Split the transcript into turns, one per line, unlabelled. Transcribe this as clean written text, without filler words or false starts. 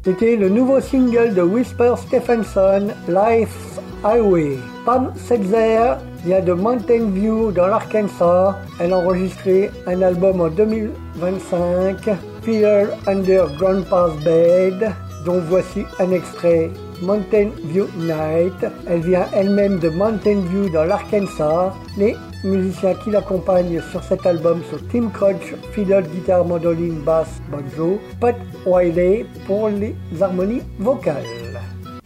C'était le nouveau single de Whisper Stephenson, Life's Highway. Pam Setzer vient de Mountain View dans l'Arkansas. Elle a enregistré un album en 2025, Fear Under Grandpa's Bed, dont voici un extrait, Mountain View Night. Elle vient elle-même de Mountain View dans l'Arkansas. Les musiciens qui l'accompagnent sur cet album sont Tim Crutch, fiddle, guitare, mandoline, basse, banjo, Pat Wiley pour les harmonies vocales.